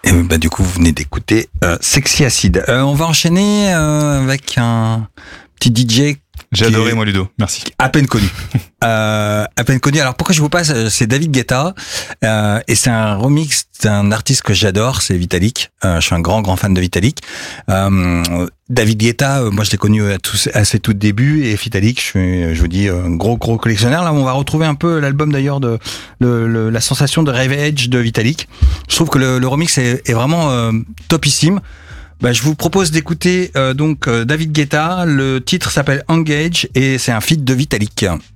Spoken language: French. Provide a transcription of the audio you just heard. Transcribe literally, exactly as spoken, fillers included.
Et bah, du coup, vous venez d'écouter euh, Sexy Acid. Euh, on va enchaîner euh, avec un petit D J. J'ai adoré, moi, Ludo. Merci. À peine connu. euh, à peine connu. Alors, pourquoi je vous passe? C'est David Guetta. Euh, et c'est un remix d'un artiste que j'adore. C'est Vitalik. Euh, je suis un grand, grand fan de Vitalik. Euh, David Guetta, euh, moi, je l'ai connu à, tous, à ses tout débuts. Et Vitalik, je suis, je vous dis, un gros, gros collectionneur. Là, on va retrouver un peu l'album, d'ailleurs, de le, le, la sensation de Rave Edge de Vitalik. Je trouve que le, le remix est, est vraiment euh, topissime. Bah, je vous propose d'écouter euh, donc euh, David Guetta. Le titre s'appelle Engage et c'est un feat de Vitalik.